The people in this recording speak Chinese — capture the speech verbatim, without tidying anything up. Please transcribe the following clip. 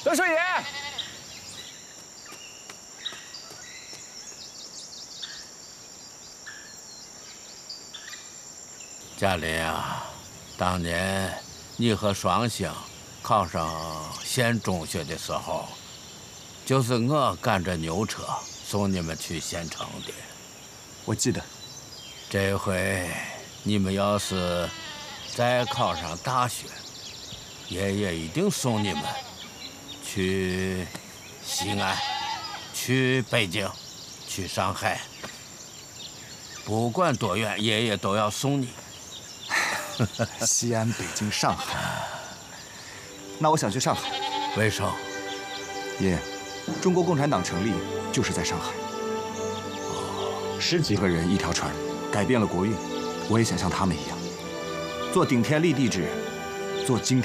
德顺爷， 嘉林啊，当年你和双星考上县中学的时候，就是我赶着牛车送你们去县城的。 我记得。 这回你们要是再考上大学，爷爷一定送你们去西安，去北京，去上海，不管多远，爷爷都要送你。 西安、北京、上海，那我想去上海。 为什么？ 爷爷，中国共产党成立就是在上海。十几个人一条船，改变了国运。我也想像他们一样，做顶天立地之人，做惊天。